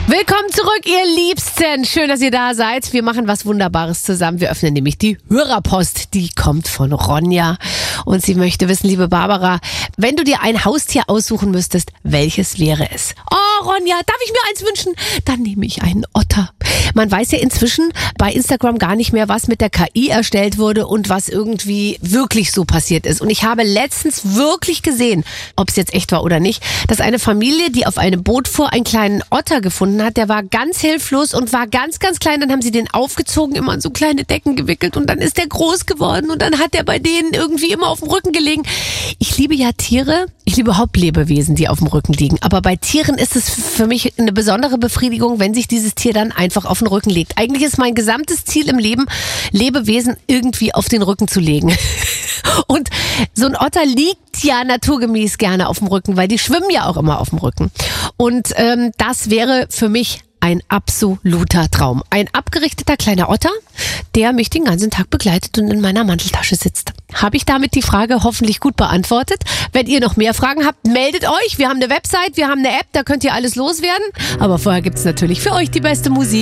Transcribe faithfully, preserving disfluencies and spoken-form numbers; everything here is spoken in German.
Willkommen zurück, ihr Liebsten. Schön, dass ihr da seid. Wir machen was Wunderbares zusammen. Wir öffnen nämlich die Hörerpost. Die kommt von Ronja. Und sie möchte wissen, liebe Barbara, wenn du dir ein Haustier aussuchen müsstest, welches wäre es? Oh, Ronja, darf ich mir eins wünschen? Dann nehme ich einen Otter. Man weiß ja inzwischen bei Instagram gar nicht mehr, was mit der K I erstellt wurde und was irgendwie wirklich so passiert ist. Und ich habe letztens wirklich gesehen, ob es jetzt echt war oder nicht, dass eine Familie, die auf einem Boot fuhr, einen kleinen Otter gefunden hat. Der war ganz hilflos und war ganz, ganz klein. Dann haben sie den aufgezogen, immer in so kleine Decken gewickelt und dann ist der groß geworden und dann hat der bei denen irgendwie immer auf dem Rücken gelegen. Ich liebe ja Tiere. Ich liebe überhaupt Lebewesen, die auf dem Rücken liegen. Aber bei Tieren ist es für mich eine besondere Befriedigung, wenn sich dieses Tier dann einfach auf den Rücken legt. Eigentlich ist mein gesamtes Ziel im Leben, Lebewesen irgendwie auf den Rücken zu legen. Und so ein Otter liegt ja naturgemäß gerne auf dem Rücken, weil die schwimmen ja auch immer auf dem Rücken. Und ähm, das wäre für mich ein absoluter Traum. Ein abgerichteter kleiner Otter, der mich den ganzen Tag begleitet und in meiner Manteltasche sitzt. Habe ich damit die Frage hoffentlich gut beantwortet? Wenn ihr noch mehr Fragen habt, meldet euch. Wir haben eine Website, wir haben eine App, da könnt ihr alles loswerden. Aber vorher gibt's natürlich für euch die beste Musik.